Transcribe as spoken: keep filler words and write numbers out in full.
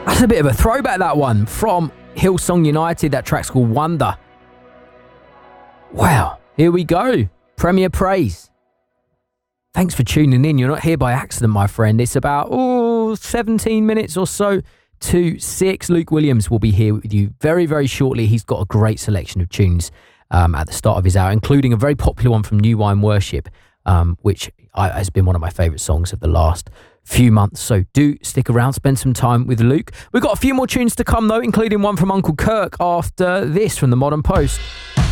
That's a bit of a throwback, that one, from Hillsong United. That track's called Wonder. Wow, here we go. Premier Praise. Thanks for tuning in. You're not here by accident, my friend. It's about oh, seventeen minutes or so to six. Luke Williams will be here with you very, very shortly. He's got a great selection of tunes um, at the start of his hour, including a very popular one from New Wine Worship, um, which I, has been one of my favourite songs of the last few months. So do stick around, spend some time with Luke. We've got a few more tunes to come though, including one from Uncle Kirk after this from the Modern Post.